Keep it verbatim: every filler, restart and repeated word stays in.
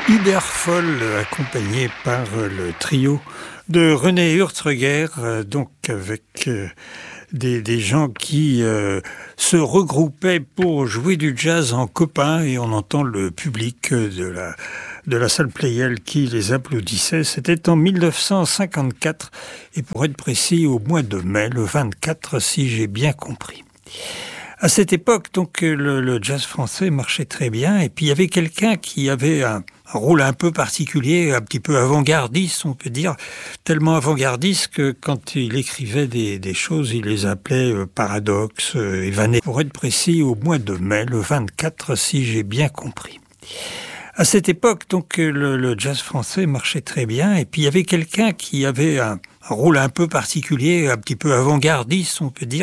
Iberfoll, accompagné par le trio de René Hurtreguer, donc avec des, des gens qui euh, se regroupaient pour jouer du jazz en copains, et on entend le public de la, de la salle Pleyel qui les applaudissait. C'était en mille neuf cent cinquante-quatre, et pour être précis, au mois de mai, le vingt-quatre, si j'ai bien compris. À cette époque, donc, le, le jazz français marchait très bien, et puis il y avait quelqu'un qui avait un, un rôle un peu particulier, un petit peu avant-gardiste, on peut dire, tellement avant-gardiste que quand il écrivait des, des choses, il les appelait euh, paradoxes, euh, évanés. Pour être précis, au mois de mai, le vingt-quatre, si j'ai bien compris. À cette époque, donc, le, le jazz français marchait très bien, et puis il y avait quelqu'un qui avait un, un rôle un peu particulier, un petit peu avant-gardiste, on peut dire,